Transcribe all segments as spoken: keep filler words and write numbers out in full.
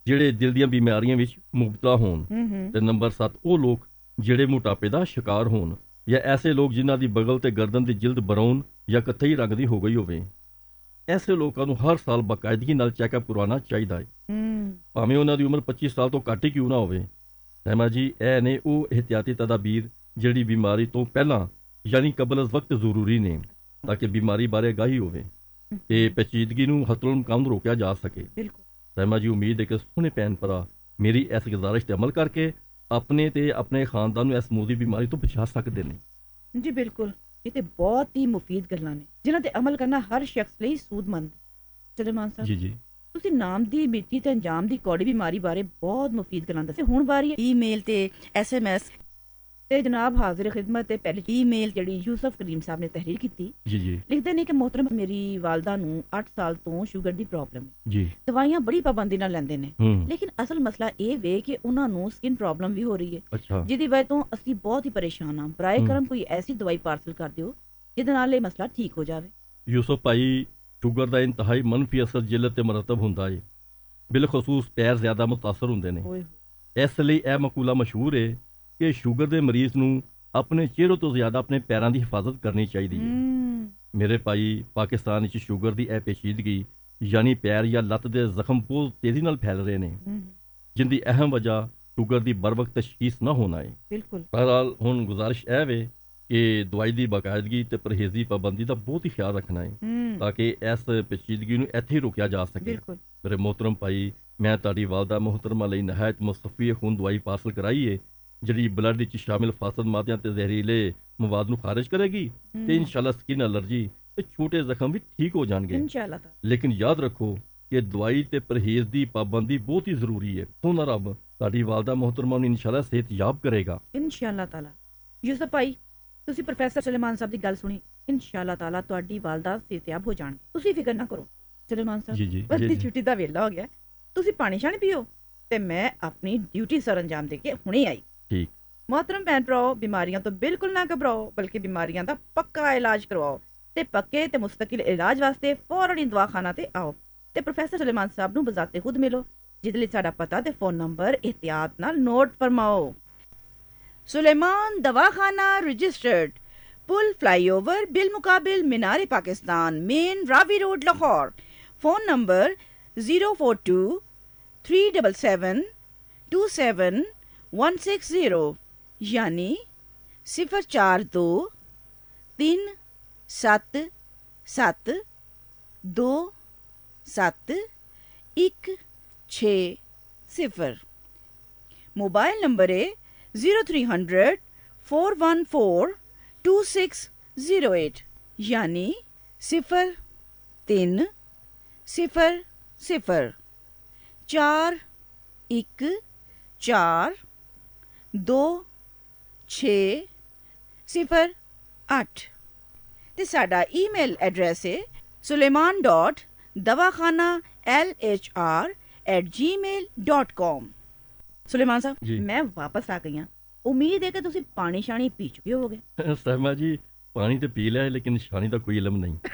ਜਿਹੜੇ ਦਿਲ ਦੀਆਂ ਬਿਮਾਰੀਆਂ ਵਿੱਚ ਮੁਬਤਲਾ ਹੋਣ। ਹੂੰ ਹੂੰ ਤੇ ਨੰਬਰ ਸੱਤ ਉਹ ਲੋਕ ਜਿਹੜੇ ਮੋਟਾਪੇ ਦਾ ਸ਼ਿਕਾਰ ਹੋਣ, ਜਾਂ ਐਸੇ ਲੋਕ ਜਿਨ੍ਹਾਂ ਦੀ ਬਗਲ ਤੇ ਗਰਦਨ ਦੀ ਜਿਲਦ ਬਰਾਊਨ ਜਾਂ ਕੱਥਈ ਰੰਗ ਦੀ ਹੋ ਗਈ ਹੋਵੇ। ਐਸੇ ਲੋਕਾਂ ਨੂੰ ਹਰ ਸਾਲ ਬਾਕਾਇਦਗੀ ਨਾਲ ਚੈੱਕਅਪ ਕਰਵਾਉਣਾ ਚਾਹੀਦਾ ਹੈ, ਹੂੰ ਭਾਵੇਂ ਉਹਨਾਂ ਦੀ ਉਮਰ ਪੱਚੀ ਸਾਲ ਤੋਂ ਘੱਟ ਹੀ ਕਿਉਂ ਨਾ ਹੋਵੇ। ਰਹਿਮਾ ਜੀ, ਇਹ ਨੇ ਉਹ ਇਹਤਿਆਤੀ ਤਦਾਬੀਰ ਜਿਹੜੀ ਬਿਮਾਰੀ ਤੋਂ ਪਹਿਲਾਂ ਯਾਨੀ ਕਬਲ ਅਜ਼ ਵਕਤ ਜ਼ਰੂਰੀ ਨੇ, ਤਾਂ ਕਿ ਬਿਮਾਰੀ ਬਾਰੇ ਆਗਾਹੀ ਹੋਵੇ ਤੇ ਪੇਚੀਦਗੀ ਨੂੰ ਹੱਥੋਂ-ਕਮ ਰੋਕਿਆ ਜਾ ਸਕੇ। ਬਿਲਕੁਲ ਰਹਿਮਾ ਜੀ, ਉਮੀਦ ਹੈ ਕਿ ਸੋਹਣੇ ਭੈਣ ਭਰਾ ਮੇਰੀ ਇਸ ਗੁਜ਼ਾਰਿਸ਼ ਤੇ ਅਮਲ ਕਰਕੇ ਆਪਣੇ ਤੇ ਆਪਣੇ ਖਾਨਦਾਨ ਨੂੰ ਇਸ ਮੌਤ ਦੀ ਬਿਮਾਰੀ ਤੋਂ ਬਚਾ ਸਕਦੇ ਨੇ। ਜੀ ਬਿਲਕੁਲ, ਇਹ ਤੇ ਬਹੁਤ ਹੀ ਮੁਫੀਦ ਗੱਲਾਂ ਨੇ ਜਿਨ੍ਹਾਂ ਤੇ ਅਮਲ ਕਰਨਾ ਹਰ ਸ਼ਖਸ ਲਈ ਸੂਦਮੰਦ ਹੈ। ਸੁਲੇਮਾਨ ਸਾਹਿਬ, ਜੀ ਜੀ ਤੁਸੀਂ ਨਾਮ ਦੀ ਮਿੱਟੀ ਤੇ ਅੰਜਾਮ ਦੀ ਕੌੜੀ ਬਿਮਾਰੀ ਬਾਰੇ ਬਹੁਤ ਮੁਫੀਦ ਗੱਲਾਂ ਦੱਸੇ। ਹੁਣ ਵਾਰੀ ਹੈ ਈਮੇਲ ਤੇ ਐਸਐਮਐਸ ਤੇ ਜਨਾਬ ਹਾਜ਼ਰ ਖਿਦਮਤ ਤੇ ਪਹਿਲੀ ਈਮੇਲ ਜਿਹੜੀ ਯੂਸਫ ਕਰੀਮ ਸਾਹਿਬ ਨੇ ਤਹਿਰੀਰ ਕੀਤੀ। ਜੀ ਜੀ ਲਿਖਦੇ ਨੇ ਕਿ ਮੋਹਤਰਮ, ਮੇਰੀ ਵਾਲਦਾ ਨੂੰ ਅੱਠ ਸਾਲ ਤੋਂ ਸ਼ੂਗਰ ਦੀ ਪ੍ਰੋਬਲਮ ਹੈ। ਜੀ ਦਵਾਈਆਂ ਬੜੀ ਪਾਬੰਦੀ ਨਾਲ ਲੈਂਦੇ ਨੇ, ਹੂੰ ਲੇਕਿਨ ਅਸਲ ਮਸਲਾ ਇਹ ਵੇ ਕਿ ਉਹਨਾਂ ਨੂੰ ਸਕਿਨ ਪ੍ਰੋਬਲਮ ਵੀ ਹੋ ਰਹੀ ਹੈ, ਅੱਛਾ ਜਿਹਦੀ ਵਜ੍ਹਾ ਤੋਂ ਅਸੀਂ ਬਹੁਤ ਹੀ ਪਰੇਸ਼ਾਨ ਹਾਂ। ਬਰਾਏ ਹੂੰ। ਕਰਮ ਕੋਈ ਐਸੀ ਦਵਾਈ ਪਾਰਸਲ ਕਰ ਦਿਓ ਜਿਹਦੇ ਨਾਲ ਇਹ ਮਸਲਾ ਠੀਕ ਹੋ ਜਾਵੇ। ਯੂਸਫ ਭਾਈ, ਸ਼ੂਗਰ ਦਾ ਇੰਤਹਾਈ ਮੰਨਫੀ ਅਸਰ ਜਿਲਤ ਤੇ ਮਰਤਬ ਹੁੰਦਾ ਹੈ, ਬਿਲਖਸੂਸ ਪੈਰ ਜ਼ਿਆਦਾ ਮੁਤਾਸਰ ਹੁੰਦੇ ਨੇ। ਓਏ ਇਸ ਲਈ ਇਹ ਮਕੂਲਾ ਮਸ਼ਹੂਰ ਹੈ ਕਿ ਸ਼ੂਗਰ ਦੇ ਮਰੀਜ਼ ਨੂੰ ਆਪਣੇ ਚਿਹਰੇ ਤੋਂ ਜ਼ਿਆਦਾ ਆਪਣੇ ਪੈਰਾਂ ਦੀ ਹਿਫਾਜ਼ਤ ਕਰਨੀ ਚਾਹੀਦੀ ਹੈ। ਹੂੰ ਮੇਰੇ ਭਾਈ, ਪਾਕਿਸਤਾਨ ਵਿੱਚ ਸ਼ੂਗਰ ਦੀ ਇਹ ਪੇਚੀਦਗੀ ਯਾਨੀ ਪੈਰ ਜਾਂ ਲੱਤ ਦੇ ਜ਼ਖਮ ਬਹੁਤ ਤੇਜ਼ੀ ਨਾਲ ਫੈਲ ਰਹੇ ਨੇ, ਹੂੰ ਜਿੰਦੀ ਅਹਿਮ ਵਜ੍ਹਾ ਸ਼ੂਗਰ ਦੀ ਬਰਵਕਤ ਤਸ਼ਖੀਸ ਨਾ ਹੋਣਾ ਹੈ। ਬਿਲਕੁਲ ਬਹਰਹਾਲ ਹੁਣ ਗੁਜ਼ਾਰਿਸ਼ ਇਹ ਵੇ ਕਿ ਦਵਾਈ ਦੀ ਬਾਕਾਇਦਗੀ ਤੇ ਪਰਹੇਜ਼ ਦੀ ਪਾਬੰਦੀ ਦਾ ਬਹੁਤ ਹੀ ਖਿਆਲ ਰੱਖਣਾ ਹੈ, ਹੂੰ ਤਾਂ ਕਿ ਇਸ ਪੇਚੀਦਗੀ ਨੂੰ ਇੱਥੇ ਹੀ ਰੋਕਿਆ ਜਾ ਸਕੇ। ਬਿਲਕੁਲ ਮੇਰੇ ਮੋਹਤਰਮ ਭਾਈ, ਮੈਂ ਤੁਹਾਡੀ ਵਾਲਦਾ ਮੁਹਤਰਮਾ ਲਈ ਨਹਾਇਤ ਮੁਸਤਫੀ ਖੂਨ ਦਵਾਈ ਪਾਰਸਲ ਕਰਾਈ ਹੈ, ਜਿਹੜੀ ਬਲੱਡ ਵਿੱਚ ਸ਼ਾਮਿਲ ਫਾਸਦ ਮਾਦਿਆਂ ਤੇ ਜ਼ਹਿਰੀਲੇ ਮਵਾਦ ਨੂੰ ਖਾਰਜ ਕਰੇਗੀ ਤੇ ਇਨਸ਼ਾਅੱਲਾ ਸਕਿਨ ਐਲਰਜੀ ਤੇ ਛੋਟੇ ਜ਼ਖਮ ਵੀ ਠੀਕ ਹੋ ਜਾਣਗੇ। ਇਨਸ਼ਾਅੱਲਾ ਤਾਲਾ। ਲੇਕਿਨ ਯਾਦ ਰੱਖੋ ਕਿ ਦਵਾਈ ਤੇ ਪਰਹੇਜ਼ ਦੀ ਪਾਬੰਦੀ ਬਹੁਤ ਹੀ ਜ਼ਰੂਰੀ ਹੈ। ਸੋਨਾ ਰੱਬ ਤੁਹਾਡੀ ਵਾਲਦਾ ਮੁਹਤਰਮਾ ਨੂੰ ਇਨਸ਼ਾਅੱਲਾ ਸਿਹਤਯਾਬ ਕਰੇਗਾ। ਇਨਸ਼ਾਅੱਲਾ ਤਾਲਾ। ਯੂਸਫ ਭਾਈ, ਤੁਸੀਂ ਪ੍ਰੋਫੈਸਰ ਸੁਲੇਮਾਨ ਸਾਹਿਬ ਦੀ ਗੱਲ ਸੁਣੀ। ਇਨਸ਼ਾਅੱਲਾ ਤਾਲਾ ਤੁਹਾਡੀ ਵਾਲਦਾ ਸਿਹਤਯਾਬ ਹੋ ਜਾਣਗੇ, ਤੁਸੀਂ ਫਿਕਰ ਨਾ ਕਰੋ। ਸੁਲੇਮਾਨ ਸਾਹਿਬ, ਜੀ ਜੀ ਬਸ ਜੀ ਦੀ ਜੀ। ਛੁੱਟੀ ਦਾ ਵੇਲਾ ਹੋ ਗਿਆ, ਤੁਸੀਂ ਪਾਣੀ ਸ਼ਾਣੀ ਪੀਓ ਤੇ ਮੈਂ ਆਪਣੀ ਡਿਊਟੀ ਸਰ ਅੰਜਾਮ ਦੇ ਕੇ ਹੁਣੇ ਆਈ। ਠੀਕ। मोहतरम भैन भराओ, बीमारियां तो बिल्कुल ना घबराओ, बल्कि बीमारियां दा पक्का इलाज करवाओ ते पक्के ते मुस्तकिल इलाज वास्ते फौरन ही दवाखाना ते आओ ते प्रोफेसर सुलेमान साहब नु बजाते खुद मिलो, जिहदे लई साडा पता ते फोन नंबर एहतियात नाल नोट फरमाओ। सुलेमान दवाखाना registered, pull flyover bill मुकाबिल Minar Pakistan, main Ravi road Lahore. Phone number zero four to three double seven to seven one six zero, यानी सिफर चार दो तीन सत्त सत्त दो सत्त एक छे सिफर। मोबाइल नंबर है zero three hundred four one four to six zero eight, यानी सिफर तीन सिफर सिफर चार एक चार दो छे सिफर अठ। ते साडा ईमेल एड्रेस है सुलेमान डॉट दवाखाना एल एच आर एट जी मेल डॉट कॉम। सुलेमान साहब, जी। मैं वापस आ गई हाँ। उम्मीद है कि तुसी पानी शानी पी चुके होगे। सहमा जी, पानी तो पी लिया है, लेकिन निशानी का कोई इलम नहीं।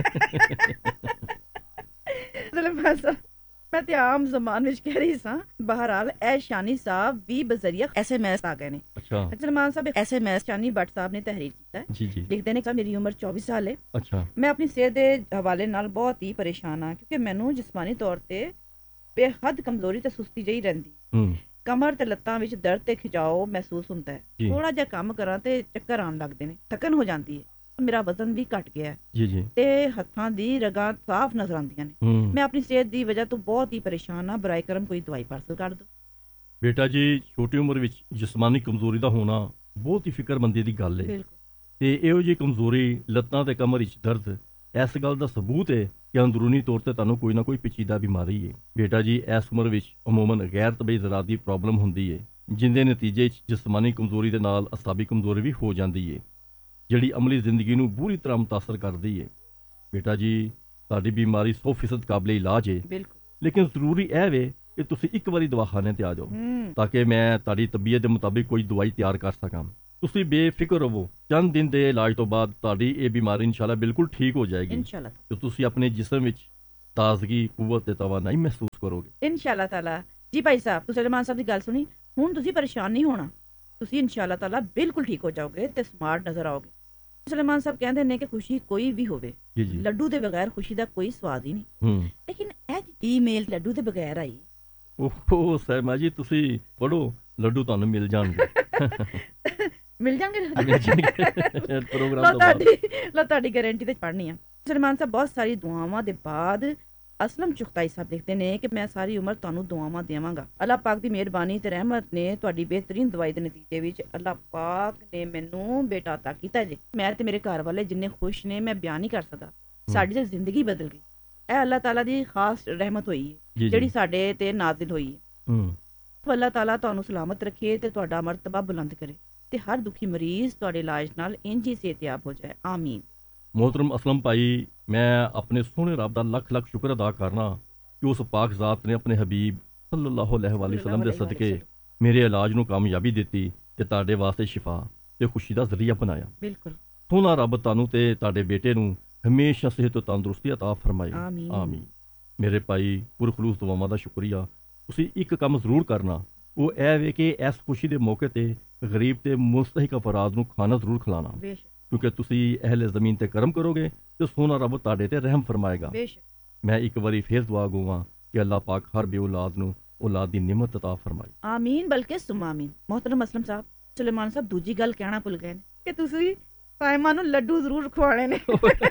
सुलेमान साहब, मैं ते आम जमान विच कह रही सां, बहरहाल ए शानी साहब भी बजरिया एसएमएस आ गए ने। अच्छा सलमान साहब, एसएमएस शानी भट्ट साहब ने तहरीर कीता है। जी जी। लिखते ने कि मेरी उम्र चौबीस साल है, अच्छा मैं अपनी सेहत दे हवाले नाल बहुत ही परेशान हाँ, क्योंकि मैनू जिस्मानी तौर ते बेहद कमजोरी ते सुस्ती जही रहिंदी। हम्म कमर ते लत्तां विच दर्द ते खिचाओ महसूस हुंदा है। जी। थोड़ा जिहा काम करां ते चक्कर आउण लगदे ने, थकन हो जांदी है। मेरा वजन भी घट गया है जी जी। ते हत्थां दी रगां साफ नजर आंदियां ने। हम्म मैं अपनी सेहत ਦੀ ਵਜ੍ਹਾ ਤੋਂ ਬਹੁਤ ਹੀ ਪਰੇਸ਼ਾਨ ਹਾਂ, ਬਰਾਏ ਕਰਮ ਕੋਈ ਦਵਾਈ ਪਾਰਸਲ ਕਰ ਦਿਓ। ਬੇਟਾ ਜੀ, ਛੋਟੀ ਉਮਰ ਵਿੱਚ ਜਿਸਮਾਨੀ ਕਮਜ਼ੋਰੀ ਦਾ ਹੋਣਾ ਬਹੁਤ ਹੀ ਫਿਕਰਮੰਦੀ ਦੀ ਗੱਲ ਹੈ, ਬਿਲਕੁਲ ਤੇ ਇਹੋ ਜਿਹੀ ਕਮਜ਼ੋਰੀ ਲੱਤਾਂ ਤੇ ਕਮਰ ਵਿੱਚ ਦਰਦ ਇਸ ਗੱਲ ਦਾ ਸਬੂਤ ਹੈ ਕਿ ਅੰਦਰੂਨੀ ਤੌਰ ਤੇ ਤੁਹਾਨੂੰ ਕੋਈ ਨਾ ਕੋਈ ਪੇਚੀਦਾ ਬਿਮਾਰੀ ਹੈ। ਬੇਟਾ ਜੀ, ਇਸ ਉਮਰ ਵਿੱਚ ਅਮੂਮਨ ਗੈਰ ਤਬੀ ਜ਼ਰਾਤ ਦੀ ਪ੍ਰੋਬਲਮ ਹੁੰਦੀ ਹੈ, ਜਿੰਦੇ ਨਤੀਜੇ 'ਚ ਜਿਸਮਾਨੀ ਕਮਜ਼ੋਰੀ ਦੇ ਨਾਲ ਅਸਾਬੀ ਕਮਜ਼ੋਰੀ ਵੀ ਹੋ ਜਾਂਦੀ ਹੈ, ਜਿਹੜੀ ਅਮਲੀ ਜ਼ਿੰਦਗੀ ਨੂੰ ਬੁਰੀ ਤਰ੍ਹਾਂ ਮੁਤਾਸਰ ਕਰਦੀ ਹੈ। ਬੇਟਾ ਜੀ, ਤੁਹਾਡੀ ਬਿਮਾਰੀ ਸੌ ਫੀਸਦ ਕਾਬਲੇ ਇਲਾਜ ਹੈ, ਬਿਲਕੁਲ। ਲੇਕਿਨ ਜ਼ਰੂਰੀ ਇਹ ਵੇ ਕਿ ਤੁਸੀਂ ਇੱਕ ਵਾਰੀ ਦਵਾਖਾਨੇ ਤੇ ਆ ਜਾਓ, ਹੂੰ ਤਾਂ ਕਿ ਮੈਂ ਤੁਹਾਡੀ ਤਬੀਅਤ ਦੇ ਮੁਤਾਬਿਕ ਕੋਈ ਦਵਾਈ ਤਿਆਰ ਕਰ ਸਕਾਂ। ਤੁਸੀਂ ਬੇਫਿਕਰ ਰਹੋ, ਚੰਦ ਦਿਨ ਦੇ ਇਲਾਜ ਤੋਂ ਬਾਅਦ ਤੁਹਾਡੀ ਇਹ ਬਿਮਾਰੀ ਇਨਸ਼ਾਅੱਲਾ ਬਿਲਕੁਲ ਠੀਕ ਹੋ ਜਾਏਗੀ ਇਨਸ਼ਾਅੱਲਾ ਤੇ ਤੁਸੀਂ ਆਪਣੇ ਜਿਸਮ ਵਿੱਚ ਤਾਜ਼ਗੀ, ਕੂਵਤ ਤੇ ਤਵਾਨਾਈ ਮਹਿਸੂਸ ਕਰੋਗੇ। ਇਨਸ਼ਾਅੱਲਾ ਤਾਲਾ ਜੀ ਭਾਈ ਸਾਹਿਬ, ਤੁਸੀਂ ਸਲਮਾਨ ਸਾਹਿਬ ਦੀ ਗੱਲ ਸੁਣੀ। ਹੁਣ ਤੁਸੀਂ ਪਰੇਸ਼ਾਨ ਨਹੀਂ ਹੋਣਾ, ਤੁਸੀਂ ਇਨਸ਼ਾਅੱਲਾ ਤਾਲਾ ਬਿਲਕੁਲ ਠੀਕ ਹੋ ਜਾਓਗੇ ਤੇ ਸਮਾਰਟ ਨਜ਼ਰ ਆਓਗੇ। ਸਲਮਾਨ ਸਾਹਿਬ ਕਹਿੰਦੇ ਨੇ ਕਿ ਖੁਸ਼ੀ ਕੋਈ ਵੀ ਹੋਵੇ, ਜੀ ਜੀ ਲੱਡੂ ਦੇ ਬਗੈਰ ਖੁਸ਼ੀ ਦਾ ਕੋਈ ਸਵਾਦ ਹੀ ਨਹੀਂ। ਹੂੰ ਲੇਕਿਨ ਇਹ ਈਮੇਲ ਲੱਡੂ ਦੇ ਬਗੈਰ ਆਈ। ਓਹੋ ਸਹਿਮਾ ਜੀ, ਤੁਸੀਂ ਪੜੋ, ਲੱਡੂ ਤੁਹਾਨੂੰ ਮਿਲ ਜਾਣਗੇ। ਮਿਲ ਜਾਣਗੇ ਮਿਲ ਜਾਣਗੇ ਪ੍ਰੋਗਰਾਮ ਲੋ ਤੋਂ ਬਾਅਦ। ਤੁਹਾਡੀ ਲੋ ਤੁਹਾਡੀ ਗਾਰੰਟੀ ਤੇ ਪੜਨੀ ਆ। ਸਲਮਾਨ ਸਾਹਿਬ ਬਹੁਤ ਸਾਰੀ ਦੁਆਵਾਂ ਦੇ ਬਾਅਦ ਅਸਲਮ ਚੁਗਤਾਈ ਸਾਹਿਬ ਲਿਖਦੇ ਨੇ ਕਿ ਮੈਂ ਸਾਰੀ ਉਮਰ ਤੁਹਾਨੂੰ ਦੁਆਵਾਂ ਦੇਵਾਂਗਾ। ਅੱਲਾਹ ਪਾਕ ਦੀ ਮਿਹਰਬਾਨੀ ਤੇ ਰਹਿਮਤ ਨੇ ਤੁਹਾਡੀ ਬਿਹਤਰੀਨ ਦਵਾਈ ਦੇ ਨਤੀਜੇ ਵਿੱਚ ਅੱਲਾਹ ਪਾਕ ਨੇ ਮੈਨੂੰ ਬੇਟਾ ਅਤਾ ਕੀਤਾ ਜੀ। ਮੈਂ ਤੇ ਮੇਰੇ ਘਰ ਵਾਲੇ ਜਿੰਨੇ ਖੁਸ਼ ਨੇ ਮੈਂ ਬਿਆਨ ਨਹੀਂ ਕਰ ਸਕਦਾ। ਸਾਡੀ ਤਾਂ ਜ਼ਿੰਦਗੀ ਬਦਲ ਗਈ। ਇਹ ਅੱਲਾਹ ਤਾਲਾ ਦੀ ਖਾਸ ਰਹਿਮਤ ਹੋਈ ਜੀ, ਹੈ ਜੀ। ਜਿਹੜੀ ਸਾਡੇ ਤੇ ਨਾਜ਼ਿਲ ਹੋਈ ਹੈ। ਹੂੰ ਅੱਲਾਹ ਤਾਲਾ ਤੁਹਾਨੂੰ ਸਲਾਮਤ ਰੱਖੇ ਤੇ ਤੁਹਾਡਾ ਮਰਤਬਾ ਬੁਲੰਦ ਕਰੇ ਤੇ ਹਰ ਦੁਖੀ ਮਰੀਜ਼ ਤੁਹਾਡੇ ਇਲਾਜ ਨਾਲ ਇੰਜ ਹੀ ਸਿਹਤਯਾਬ ਹੋ ਜਾਏ। ਆਮੀਨ। मोहतरम असलम भाई, मैं अपने सोने रब का लख लख शुक्र अदा करना कि उस पाक ज़ात ने अपने हबीब सल्लल्लाहु अलैहि वसल्लम के सदके मेरे इलाज ਨੂੰ ਕਾਮਯਾਬੀ ਦਿੱਤੀ ਤੇ ਤੁਹਾਡੇ ਵਾਸਤੇ ਸ਼ਿਫਾ ਤੇ ਖੁਸ਼ੀ ਦਾ ਜ਼ਰੀਆ ਬਣਾਇਆ। ਬਿਲਕੁਲ। ਸੋਨਾ ਰੱਬ ਤੁਹਾਨੂੰ ਤੇ ਤੁਹਾਡੇ ਬੇਟੇ ਨੂੰ ਹਮੇਸ਼ਾ ਸਿਹਤ ਤੇ ਤੰਦਰੁਸਤੀ عطا ਫਰਮਾਏ। ਆਮੀਨ। ਆਮੀਨ। ਮੇਰੇ ਭਾਈ, ਪੁਰਖਲੂਸ ਦੁਆਵਾਂ ਦਾ ਸ਼ੁਕਰੀਆ। ਤੁਸੀਂ ਇੱਕ ਕੰਮ ਜ਼ਰੂਰ ਕਰਨਾ, ਉਹ ਇਹ ਵੇ ਕਿ ਇਸ ਖੁਸ਼ੀ ਦੇ ਮੌਕੇ ਤੇ ਗਰੀਬ ਤੇ ਮੁਸਤਹਿਕ ਅਫਰਾਦ ਨੂੰ ਖਾਣਾ ਜ਼ਰੂਰ ਖਿਲਾਣਾ, ਬੇਸ਼ੱਕ ਕਿਉਂਕਿ ਤੁਸੀਂ ਅਹਿਲੇ ਜ਼ਮੀਨ ਤੇ ਕਰਮ ਕਰੋਗੇ ਤੇ ਸੋਨਾ ਰੱਬ ਤੁਹਾਡੇ ਤੇ ਰਹਿਮ ਫਰਮਾਏਗਾ। ਬੇਸ਼ੱਕ। ਮੈਂ ਇੱਕ ਵਾਰੀ ਫੇਰ ਦੁਆ ਗੋਵਾਂ ਕਿ ਅੱਲਾਹ ਪਾਕ ਹਰ ਬੇ ਔਲਾਦ ਨੂੰ ਔਲਾਦ ਦੀ ਨਿਮਤ عطا ਫਰਮਾਏ। ਆਮੀਨ, ਬਲਕਿ ਸੁਮਾਮੀਨ। ਮੁਹਤਰਮ ਅਸਲਮ ਸਾਹਿਬ, ਸੁਲੇਮਾਨ ਸਾਹਿਬ ਦੂਜੀ ਗੱਲ ਕਹਿਣਾ ਭੁੱਲ ਗਏ ਨੇ ਕਿ ਤੁਸੀਂ ਸਾਇਮਾ ਨੂੰ ਲੱਡੂ ਜ਼ਰੂਰ ਖਵਾਣੇ ਨੇ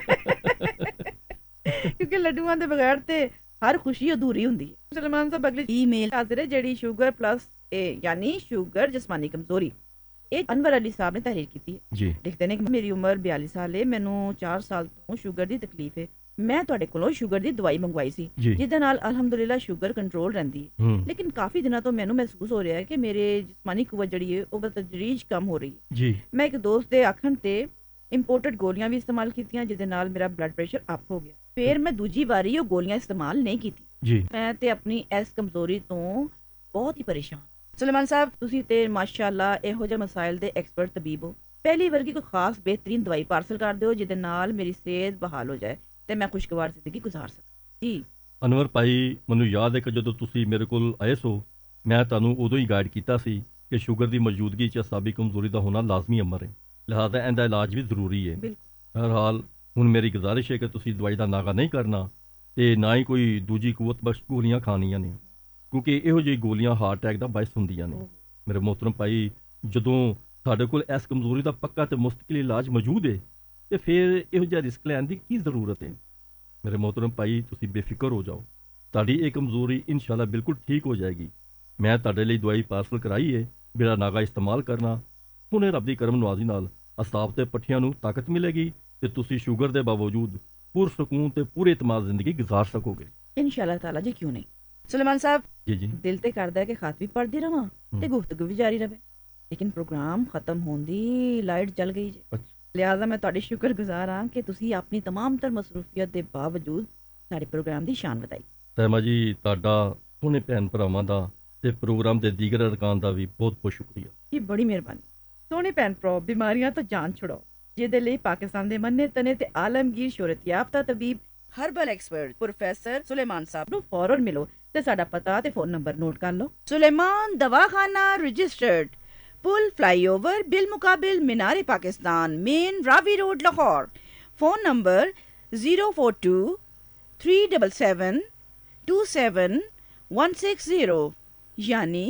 ਕਿਉਂਕਿ ਲੱਡੂਆਂ ਦੇ ਬਗੈਰ ਤੇ ਹਰ ਖੁਸ਼ੀ ਅਧੂਰੀ ਹੁੰਦੀ ਹੈ। ਸੁਲੇਮਾਨ ਸਾਹਿਬ ਅਗਲੀ ਈਮੇਲ ਹਾਜ਼ਰ ਹੈ ਜਿਹੜੀ ਸ਼ੂਗਰ ਪਲੱਸ ਏ ਯਾਨੀ ਸ਼ੂਗਰ ਜਿਸਮਾਨੀ ਕਮਜ਼ੋਰੀ, ਇਹ ਅਨਵਰ ਅਲੀ ਸਾਹਿਬ ਨੇ ਤਹਿਰੀਰ ਕੀਤੀ ਹੈ। ਜੀ ਲਿਖਦੇ ਨੇ ਕਿ ਮੇਰੀ ਉਮਰ ਬਿਆਲੀ ਸਾਲ ਹੈ, ਮੈਨੂੰ ਚਾਰ ਸਾਲ ਤੋਂ ਸ਼ੂਗਰ ਦੀ ਤਕਲੀਫ ਹੈ। ਮੈਂ ਤੁਹਾਡੇ ਕੋਲੋਂ ਸ਼ੂਗਰ ਦੀ ਦਵਾਈ ਮੰਗਵਾਈ ਸੀ ਜੀ ਜਿਹਦੇ ਨਾਲ ਅਲਹਮਦੁਲਿਲਾ ਸ਼ੂਗਰ ਕੰਟਰੋਲ ਰਹਿੰਦੀ ਹੈ। ਹੂੰ ਲੇਕਿਨ ਕਾਫੀ ਦਿਨਾਂ ਤੋਂ ਮੈਨੂੰ ਮਹਿਸੂਸ ਹੋ ਰਿਹਾ ਹੈ ਕਿ ਮੇਰੇ ਜਿਸਮਾਨੀ ਕੁਵਤ ਜਿਹੜੀ ਹੈ ਉਹ ਬਤਦਰੀਜ ਕਮ ਹੋ ਰਹੀ ਹੈ। ਜੀ ਮੈਂ ਇੱਕ ਦੋਸਤ ਦੇ ਆਖਣ ਤੇ ਇੰਪੋਰਟਡ ਗੋਲੀਆਂ ਵੀ ਇਸਤੇਮਾਲ ਕੀਤੀਆਂ ਜਿਹਦੇ ਨਾਲ ਮੇਰਾ ਬਲੱਡ ਪ੍ਰੈਸ਼ਰ ਅਪ ਹੋ ਗਿਆ। ਫਿਰ ਮੈਂ ਦੂਜੀ ਵਾਰੀ ਉਹ ਗੋਲੀਆਂ ਇਸਤੇਮਾਲ ਨਹੀਂ ਕੀਤੀ। ਜੀ ਮੈਂ ਤੇ ਆਪਣੀ ਇਸ ਕਮਜ਼ੋਰੀ ਤੋਂ ਬਹੁਤ ਹੀ ਪਰੇਸ਼ਾਨ। ਸੁਲੇਮਾਨ ਸਾਹਿਬ, ਤੁਸੀਂ ਤੇ ਮਾਸ਼ਾਅੱਲਾ ਇਹੋ ਜਿਹੇ ਮਸਾਇਲ ਦੇ ਐਕਸਪਰਟ ਤਬੀਬ ਹੋ। ਪਹਿਲੀ ਵਰਗੀ ਕੋਈ ਖਾਸ ਬਿਹਤਰੀਨ ਦਵਾਈ ਪਾਰਸਲ ਕਰ ਦਿਓ ਜਿਹਦੇ ਨਾਲ ਮੇਰੀ ਸਿਹਤ ਬਹਾਲ ਹੋ ਜਾਏ ਤੇ ਮੈਂ ਖੁਸ਼ਗਵਾਰ ਜ਼ਿੰਦਗੀ ਗੁਜ਼ਾਰ ਸਕਾਂ। ਜੀ ਅਨਵਰ ਭਾਈ, ਮੈਨੂੰ ਯਾਦ ਹੈ ਕਿ ਜਦੋਂ ਤੁਸੀਂ ਮੇਰੇ ਕੋਲ ਆਏ ਸੋ ਮੈਂ ਤੁਹਾਨੂੰ ਉਦੋਂ ਹੀ ਗਾਈਡ ਕੀਤਾ ਸੀ ਕਿ ਸ਼ੂਗਰ ਦੀ ਮੌਜੂਦਗੀ 'ਚ ਅਸਾਬੀ ਕਮਜ਼ੋਰੀ ਦਾ ਹੋਣਾ ਲਾਜ਼ਮੀ ਅਮਰ ਹੈ, ਲਿਹਾਜ਼ਾ ਇਹਦਾ ਇਲਾਜ ਵੀ ਜ਼ਰੂਰੀ ਹੈ। ਬਿਲਕੁਲ। ਬਹਰਹਾਲ ਹੁਣ ਮੇਰੀ ਗੁਜ਼ਾਰਿਸ਼ ਹੈ ਕਿ ਤੁਸੀਂ ਦਵਾਈ ਦਾ ਨਾਗਾ ਨਹੀਂ ਕਰਨਾ ਤੇ ਨਾ ਹੀ ਕੋਈ ਦੂਜੀ ਕੁਵਤ ਬਖਸ਼ ਗੋਲੀਆਂ ਖਾਣੀਆਂ ਨੇ, ਕਿਉਂਕਿ ਇਹੋ ਜਿਹੀ ਗੋਲੀਆਂ ਹਾਰਟ ਅਟੈਕ ਦਾ ਬਾਇਸ ਹੁੰਦੀਆਂ ਨੇ। ਮੇਰੇ ਮੋਹਤਰਮ ਭਾਈ, ਜਦੋਂ ਸਾਡੇ ਕੋਲ ਇਸ ਕਮਜ਼ੋਰੀ ਦਾ ਪੱਕਾ ਤੇ ਮੁਸਤਕਿਲ ਇਲਾਜ ਮੌਜੂਦ ਹੈ ਤੇ ਫਿਰ ਇਹੋ ਜਿਹਾ ਰਿਸਕ ਲੈਣ ਦੀ ਕੀ ਜ਼ਰੂਰਤ ਹੈ। ਮੇਰੇ ਮੋਹਤਰਮ ਭਾਈ, ਤੁਸੀਂ ਬੇਫਿਕਰ ਹੋ ਜਾਓ, ਤੁਹਾਡੀ ਇਹ ਕਮਜ਼ੋਰੀ ਇਨਸ਼ਾਅੱਲਾ ਬਿਲਕੁਲ ਠੀਕ ਹੋ ਜਾਏਗੀ। ਮੈਂ ਤੁਹਾਡੇ ਲਈ ਦਵਾਈ ਪਾਰਸਲ ਕਰਾਈ ਹੈ, ਮੇਰਾ ਨਾਗਾ ਇਸਤੇਮਾਲ ਕਰਨਾ, ਹੁਣੇ ਰੱਬ ਦੀ ਕਰਮ ਨਵਾਜ਼ੀ ਨਾਲ ਅਸਾਬ ਤੇ ਪੱਠਿਆਂ ਨੂੰ ਤਾਕਤ ਮਿਲੇਗੀ ਤੇ ਤੁਸੀਂ ਸ਼ੂਗਰ ਦੇ ਬਾਵਜੂਦ ਪੁਰਸਕੂਨ ਤੇ ਪੂਰੇ ਇਤਮਾਦ ਜ਼ਿੰਦਗੀ ਗੁਜ਼ਾਰ ਸਕੋਗੇ ਇਨਸ਼ਾਅੱਲਾ ਤਾਲਾ ਜੀ, ਕਿਉਂ ਨਹੀਂ। ਸੁਲੇਮਾਨ ਸਾਹਿਬ, ਜੀ ਜੀ ਦਿਲ ਤੇ ਕਰਦਾ ਹੈ ਕਿ ਖਤ ਵੀ ਪੜ੍ਹਦੀ ਰਵਾਂ ਤੇ ਗੁਫ਼ਤਗੂ ਵੀ ਜਾਰੀ ਰਵੇ, ਲੇਕਿਨ ਪ੍ਰੋਗਰਾਮ ਖਤਮ ਹੋਣ ਦੀ ਲਾਈਟ ਜਲ ਗਈ ਜੀ। ਅੱਛਾ ਲਿਹਾਜ਼ਾ ਮੈਂ ਤੁਹਾਡੀ ਸ਼ੁਕਰਗੁਜ਼ਾਰ ਹਾਂ ਕਿ ਤੁਸੀਂ ਆਪਣੀ तमाम तर ਮਸਰੂਫੀਅਤ ਦੇ ਬਾਵਜੂਦ ਸਾਡੇ ਪ੍ਰੋਗਰਾਮ ਦੀ ਸ਼ਾਨ ਵਧਾਈ। ਸਹਿਮਾ ਜੀ, ਤੁਹਾਡਾ ਸੋਹਣੇ ਭੈਣ ਭਰਾਵਾਂ ਦਾ ਤੇ ਪ੍ਰੋਗਰਾਮ ਦੇ ਦੀਗਰ ਅਰਕਾਨ ਦਾ ਵੀ ਬਹੁਤ ਬਹੁਤ ਸ਼ੁਕਰੀਆ ਜੀ, ਬੜੀ ਮਿਹਰਬਾਨੀ। ਸੋਹਣੇ ਭੈਣ ਭਰਾ, ਬਿਮਾਰੀਆਂ ਤੋਂ ਜਾਨ ਛੁਡਾਓ, ਜਿਹਦੇ ਲਈ ਪਾਕਿਸਤਾਨ ਦੇ ਮੰਨੇ ਤਨੇ ਤੇ Alamgir ਸ਼ੋਹਰਤ ਯਾਫਤਾ ਤਬੀਬ herbal expert professor Suleman ਸਾਹਿਬ ਨੂੰ ਫੌਰਨ ਮਿਲੋ ਤੇ ਸਾਡਾ ਪਤਾ ਤੇ ਫੋਨ ਨੰਬਰ ਨੋਟ ਕਰ ਲਓ। Suleman ਦਵਾਖਾਨਾ registered, pull flyover bill मुकाबिल Minar Pakistan, main Ravi road, Lahore. Phone number zero four to three double seven to seven one six zero यानी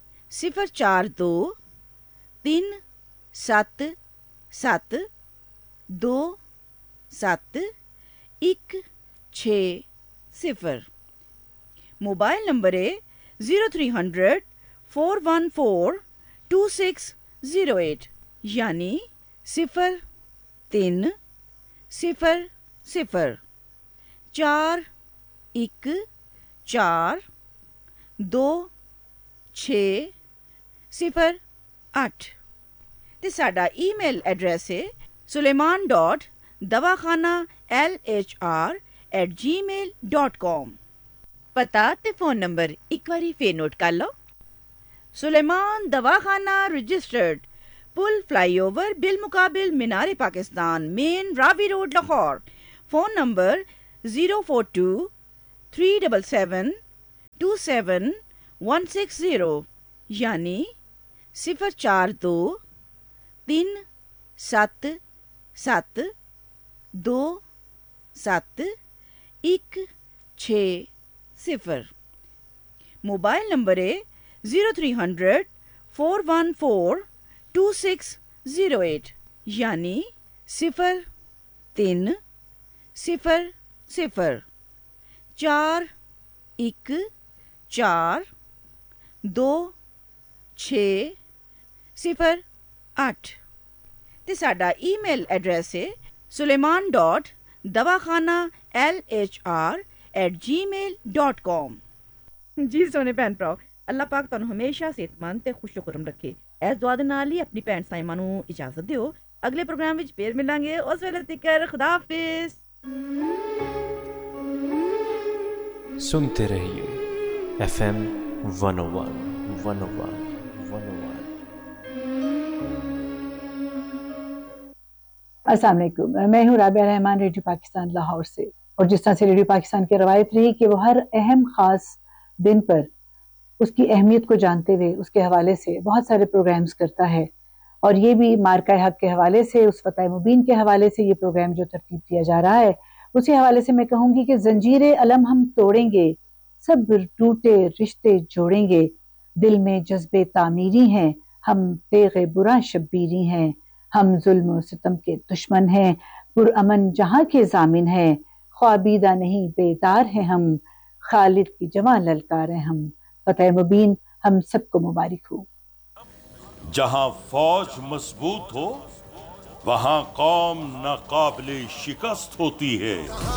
सिफर चार दो तीन सत्त सत्त दो सत्त एक छे सिफर। मोबाइल नंबर है zero three hundred four one four to six zero eight यानी सिफर तीन सिफर सिफर चार एक चार दो छे सिफर अठ। ते साडा ईमेल एड्रैस है सुलेमान डॉट दवाखाना एल एच आर एट जी मेल डॉट कॉम। पता ते फोन नंबर एक बारी फिर नोट कर लो। सुलेमान दवाखाना registered, pull flyover bill मुकाबिल Minar Pakistan, main Ravi road, Lahore. Phone number zero four to three double seven to seven one six zero یعنی صفر چار دو تین سات سات دو سات ایک چھ صفر. موبائل نمبر ہے zero three hundred four one four to six zero at یعنی صفر تین صفر صفر چار ایک چار دو چھ صفر اٹھ. تے ساڈا ای میل ایڈریس ہے سلیمان dot Dawakhana L H R at G mile dot com. جی سونے بھੈਣ ਭਰਾਓ, اللہ پاک ਤੁਹਾਨੂੰ ہمیشہ صحت مند تے خوش خرم رکھے. اس دعا دے نال ہی اپنی بھੈਣ سائمہ نو اجازت دیو. اگلے پروگرام وچ پھر ملیں گے. اس ویلے تک خدا حافظ. سنتے رہیے ایف ایم ون او ون ون او ون ون او ون. السلام علیکم, میں ہوں رابعہ رحمان ریڈیو پاکستان لاہور سے. اور جس طرح سے ریڈیو پاکستان کی روایت رہی کہ وہ ہر اہم خاص دن پر اس کی اہمیت کو جانتے ہوئے اس کے حوالے سے بہت سارے پروگرامز کرتا ہے, اور یہ بھی مارکہ حق کے حوالے سے, اس فتح مبین کے حوالے سے یہ پروگرام جو ترتیب دیا جا رہا ہے, اسی حوالے سے میں کہوں گی کہ زنجیر علم ہم توڑیں گے, سب ٹوٹے رشتے جوڑیں گے, دل میں جذبے تعمیری ہیں, ہم تیغ برا شبیری ہیں, ہم ظلم و ستم کے دشمن ہیں, پرامن جہاں کے ضامن ہیں, خوابیدہ نہیں بیدار ہیں ہم, خالد کی جواں للکار ہیں ہم. فتح مبین ہم سب کو مبارک ہو. جہاں فوج مضبوط ہو وہاں قوم ناقابل شکست ہوتی ہے.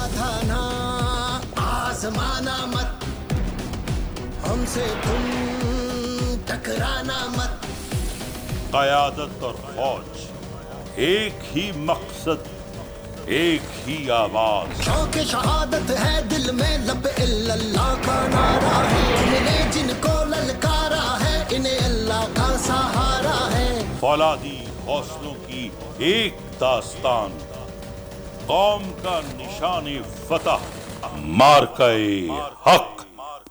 آزمانا مت, ہم سے تم ٹکرانا مت. قیادت اور فوج ایک ہی مقصد, ایک ہی آواز. شوق شہادت ہے دل میں, لب الا اللہ کا نعرہ ہے. تم نے جن کو للکارا ہے انہیں اللہ کا سہارا ہے. فولادی حوصلوں کی ایک داستان, قوم کا نشان فتح, مارکہ حق.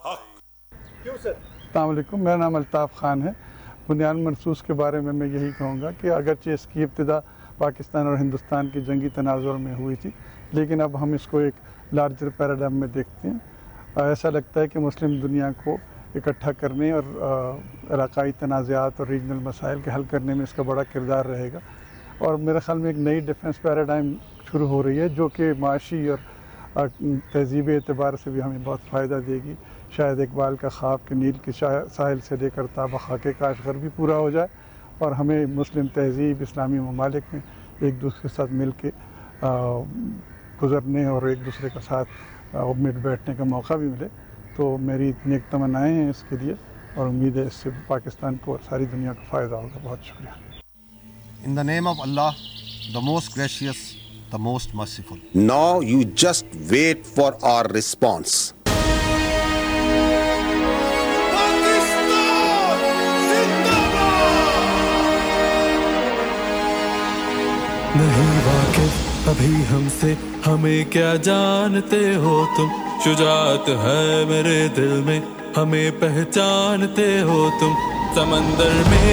السلام علیکم, میرا نام الطاف خان ہے. بنیان مرصوص کے بارے میں میں یہی کہوں گا کہ اگرچہ اس کی ابتدا پاکستان اور ہندوستان کی جنگی تناظر میں ہوئی تھی, لیکن اب ہم اس کو ایک لارجر پیراڈائم میں دیکھتے ہیں. ایسا لگتا ہے کہ مسلم دنیا کو اکٹھا کرنے اور علاقائی تنازعات اور ریجنل مسائل کے حل کرنے میں اس کا بڑا کردار رہے گا. اور میرے خیال میں ایک نئی ڈیفنس پیراڈائم شروع ہو رہی ہے جو کہ معاشی اور تہذیبی اعتبار سے بھی ہمیں بہت فائدہ دے گی. شاید اقبال کا خواب کہ نیل کے ساحل سے لے کر تا خاک کاشغر بھی پورا ہو جائے, اور ہمیں مسلم تہذیب اسلامی ممالک میں ایک دوسرے کے ساتھ مل کے گزرنے اور ایک دوسرے کے ساتھ مٹ بیٹھنے کا موقع بھی ملے. تو میری نیک تمنائیں ہیں اس کے لیے, اور امید ہے اس سے پاکستان کو اور ساری دنیا کو فائدہ ہوگا. بہت شکریہ. In the name of Allah, the most gracious, the most merciful. Now you just wait for our response. نہیں واقف ابھی ہم سے, ہمیں کیا جانتے ہو تم, شجاعت ہے میرے دل میں, ہمیں پہچانتے ہو تم, سمندر میں